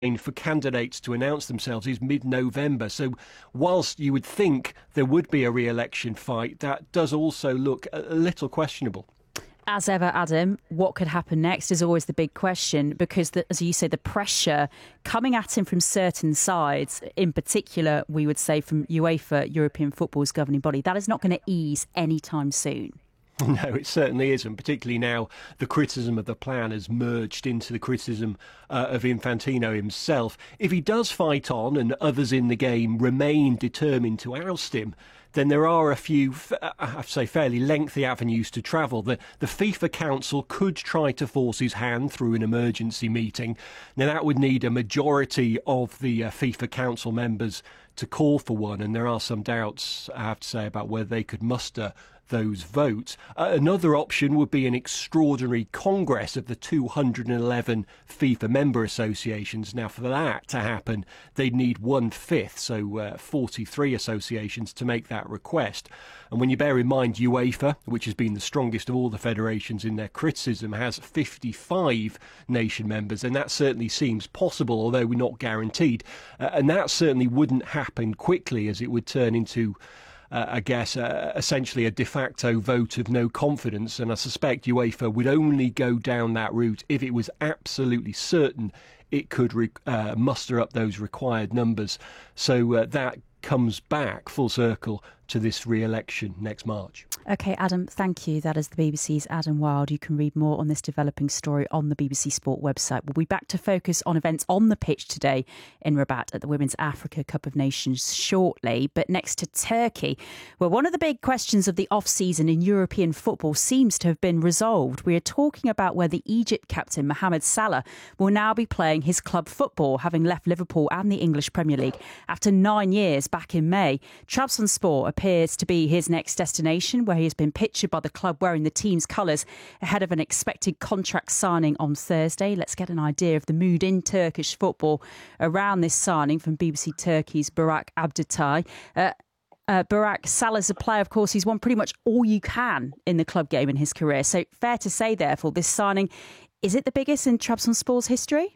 for candidates to announce themselves is mid-November. So whilst you would think there would be a re-election fight, that does also look a little questionable. As ever, Adam, what could happen next is always the big question, because, as you say, the pressure coming at him from certain sides, in particular, we would say from UEFA, European football's governing body, that is not going to ease anytime soon. No, it certainly isn't, particularly now the criticism of the plan has merged into the criticism of Infantino himself. If he does fight on and others in the game remain determined to oust him, then there are a few, I have to say, fairly lengthy avenues to travel. The FIFA Council could try to force his hand through an emergency meeting. Now, that would need a majority of the FIFA Council members to call for one, and there are some doubts, I have to say, about whether they could muster those votes. Another option would be an extraordinary congress of the 211 FIFA member associations. Now, for that to happen, they'd need 1/5, so 43 associations to make that request. And when you bear in mind UEFA, which has been the strongest of all the federations in their criticism, has 55 nation members, and that certainly seems possible, although we're not guaranteed. And that certainly wouldn't happen quickly, as it would turn into essentially a de facto vote of no confidence. And I suspect UEFA would only go down that route if it was absolutely certain it could muster up those required numbers. So that comes back full circle to this re-election next March. OK, Adam, thank you. That is the BBC's Adam Wilde. You can read more on this developing story on the BBC Sport website. We'll be back to focus on events on the pitch today in Rabat at the Women's Africa Cup of Nations shortly. But next to Turkey, where one of the big questions of the off-season in European football seems to have been resolved. We are talking about whether Egypt captain Mohamed Salah will now be playing his club football, having left Liverpool and the English Premier League after 9 years back in May. Trabzonspor appears to be his next destination, where he has been pictured by the club wearing the team's colours ahead of an expected contract signing on Thursday. Let's get an idea of the mood in Turkish football around this signing from BBC Turkey's Burak Abdetay. Burak, Salah's a player, of course, he's won pretty much all you can in the club game in his career. So fair to say, therefore, this signing, is it the biggest in Trabzonspor's history?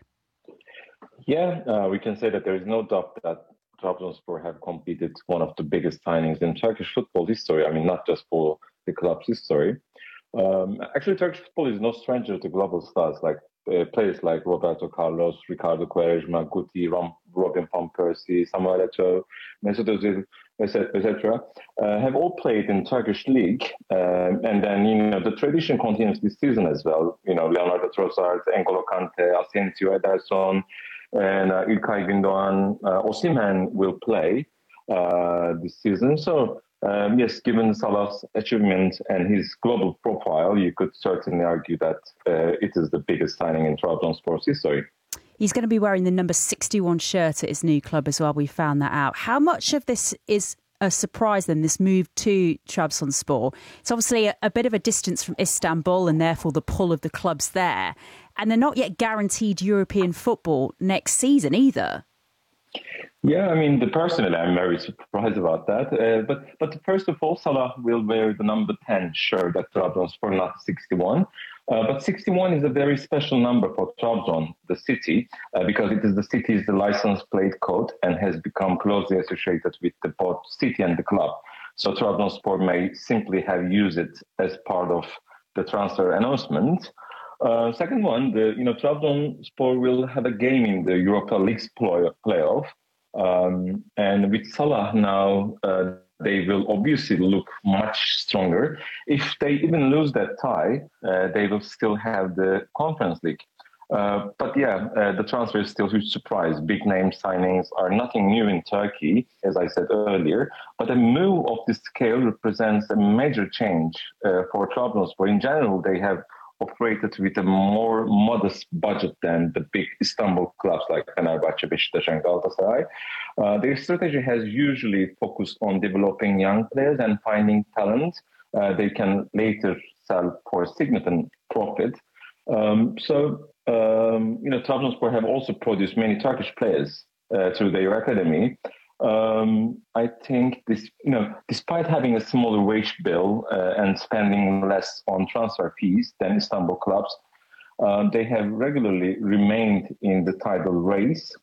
Yeah, we can say that there is no doubt that Trabzonspor have completed one of the biggest signings in Turkish football history. I mean, not just for the club's history. Actually, Turkish football is no stranger to global stars, like players like Roberto Carlos, Ricardo Quaresma, Guti, Robin van Persie, Samuel Eto'o, Mesut Özil, etc. Have all played in Turkish league. And then, the tradition continues this season as well. Leonardo Trossard, N'Golo Kante, Asensio, Ederson, and İlkay Gündoğan, Osimhen will play this season. So, yes, given Salah's achievement and his global profile, you could certainly argue that it is the biggest signing in Trabzonspor's history. He's going to be wearing the number 61 shirt at his new club as well. We found that out. How much of this is a surprise then, this move to Trabzonspor? It's obviously a bit of a distance from Istanbul and therefore the pull of the clubs there. And they're not yet guaranteed European football next season either. Yeah, I mean, personally, I'm very surprised about that. But first of all, Salah will wear the number 10 shirt at Trabzonspor, not 61. But 61 is a very special number for Trabzon, the city, because it is the city's license plate code and has become closely associated with the both city and the club. So Trabzonspor may simply have used it as part of the transfer announcement. Second one, Trabzonspor will have a game in the Europa League playoff. And with Salah now, they will obviously look much stronger. If they even lose that tie, they will still have the Conference League. The transfer is still a huge surprise. Big name signings are nothing new in Turkey, as I said earlier. But a move of this scale represents a major change for Trabzonspor. In general, they have operated with a more modest budget than the big Istanbul clubs like Fenerbahçe, Beşiktaş, and Galatasaray. Their strategy has usually focused on developing young players and finding talent they can later sell for significant profit. Trabzonspor have also produced many Turkish players through their academy. I think this, despite having a smaller wage bill and spending less on transfer fees than Istanbul clubs, they have regularly remained in the title race.